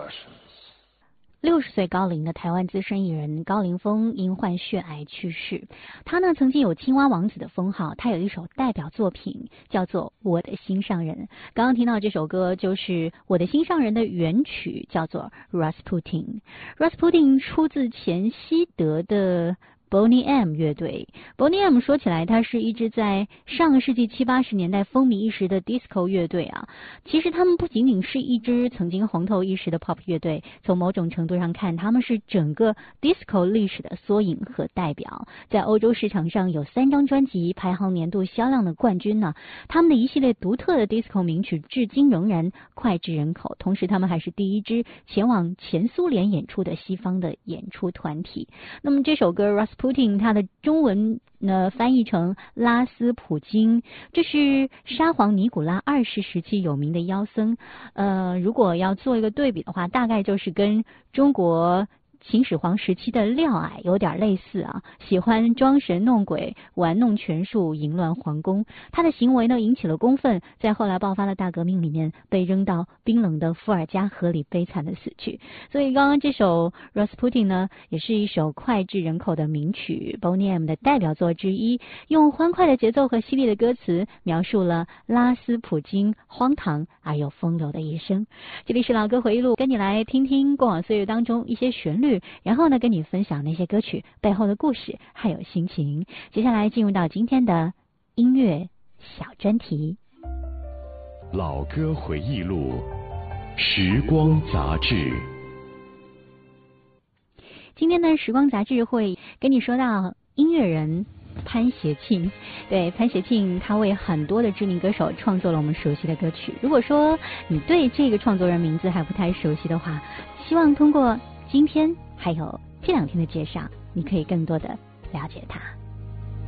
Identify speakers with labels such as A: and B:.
A: 60岁高龄的台湾资深艺人高凌风因患血癌去世。他呢曾经有青蛙王子的封号，他有一首代表作品叫做《我的心上人》。刚刚听到这首歌就是《我的心上人》的原曲，叫做 Rasputin。Rasputin 出自前西德的Boney M 乐队。Boney M 说起来，它是一支在上个世纪70、80年代风靡一时的 disco 乐队啊。其实他们不仅仅是一支曾经红透一时的 pop 乐队，从某种程度上看，他们是整个 disco 历史的缩影和代表。在欧洲市场上有3张专辑排行年度销量的冠军呢。他们的一系列独特的 disco 名曲至今仍然脍炙人口。同时，他们还是第一支前往前苏联演出的西方的演出团体。那么这首歌 Rasputin 它的中文翻译成拉斯普京，这是沙皇尼古拉2世时期有名的妖僧。如果要做一个对比的话，大概就是跟中国秦始皇时期的廖矮有点类似啊，喜欢装神弄鬼、玩弄权术、淫乱皇宫。他的行为呢引起了公愤，在后来爆发的大革命里面被扔到冰冷的伏尔加河里悲惨的死去。所以刚刚这首 Rasputin 呢也是一首脍炙人口的名曲， Boney M 的代表作之一，用欢快的节奏和犀利的歌词描述了拉斯普京荒唐而又风流的一生。这里是老歌回忆录，跟你来听听过往岁月当中一些旋律，然后呢跟你分享那些歌曲背后的故事还有心情。接下来进入到今天的音乐小专题，
B: 老歌回忆录，时光杂志。
A: 今天的时光杂志会跟你说到音乐人潘协庆。对，潘协庆他为很多的知名歌手创作了我们熟悉的歌曲。如果说你对这个创作人名字还不太熟悉的话，希望通过今天还有这2天的介绍，你可以更多的了解他。